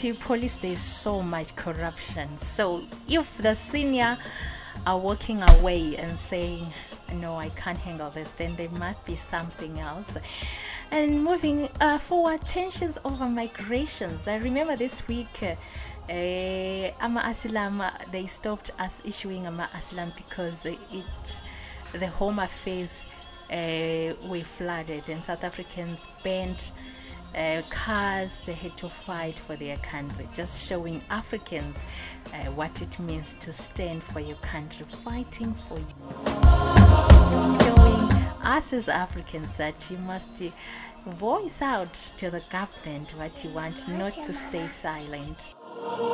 police, there's so much corruption. So if the senior are walking away and saying, no, I can't handle this, then there might be something else. And moving forward, tensions over migrations. I remember this week, Ama Asilam, they stopped us issuing Ama Asilam because the Home Affairs were flooded and South Africans banned cars. They had to fight for their country, just showing Africans what it means to stand for your country, fighting for you. Showing us as Africans that you must voice out to the government what you want, not to stay silent.